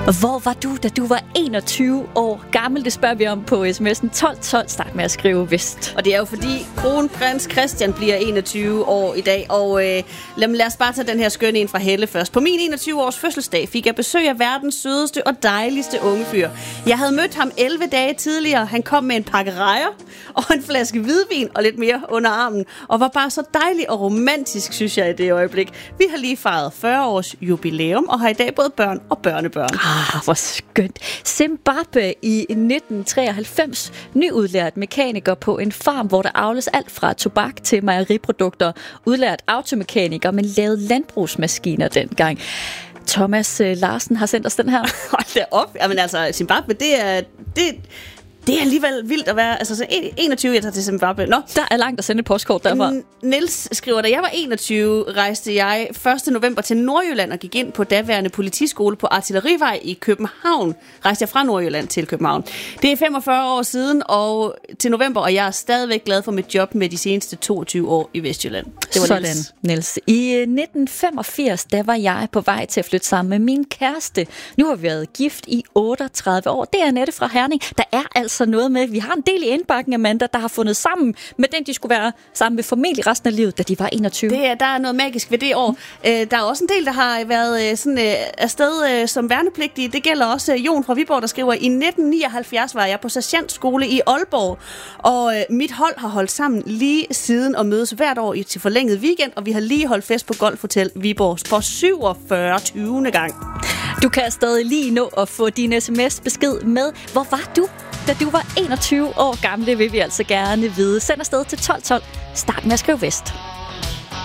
Hvor var du, da du var 21 år gammel? Det spørger vi om på sms'en 1212. Start med at skrive vist. Og det er jo fordi kronprins Christian bliver 21 år i dag. Og lad os bare tage den her skønne en fra Helle først. På min 21-års fødselsdag fik jeg besøg af verdens sødeste og dejligste unge fyr. Jeg havde mødt ham 11 dage tidligere. Han kom med en pakke rejer og en flaske hvidvin og lidt mere under armen. Og var bare så dejlig og romantisk, synes jeg, i det øjeblik. Vi har lige fejret 40 års jubilæum og har i dag både børn og børnebørn. Hvor skønt. Zimbabwe i 1993. Nyudlært mekaniker på en farm, hvor der avles alt fra tobak til mejeriprodukter. Udlært automekaniker, men lavede landbrugsmaskiner dengang. Thomas Larsen har sendt os den her. Hold da op. Jamen altså, Zimbabwe, det er alligevel vildt at være, altså så 21, jeg tager til Zimbabwe. Nå. Der er langt at sende et postkort derfra. Niels skriver, da jeg var 21, rejste jeg 1. november til Nordjylland og gik ind på daværende politiskole på Artillerivej i København. Rejste jeg fra Nordjylland til København. Det er 45 år siden og til november, og jeg er stadigvæk glad for mit job med de seneste 22 år i Vestjylland. Det var sådan, Niels. I 1985, der var jeg på vej til at flytte sammen med min kæreste. Nu har vi været gift i 38 år. Det er Annette fra Herning. Der er altså noget med, vi har en del i indbakken, Amanda, der har fundet sammen med den, de skulle være sammen med familie resten af livet, da de var 21. Der er noget magisk ved det år. Der er også en del, der har været afsted som værnepligtige. Det gælder også Jon fra Viborg, der skriver, i 1979 var jeg på sergeantskole i Aalborg, og mit hold har holdt sammen lige siden og mødes hvert år til forlænget weekend, og vi har lige holdt fest på Golf Hotel Viborg for 47. 20. gang. Du kan stadig lige nå at få din sms-besked med. Hvor var du, da du var 21 år gammel? Det vil vi altså gerne vide. Send afsted til 1212. Start med at skrive vest.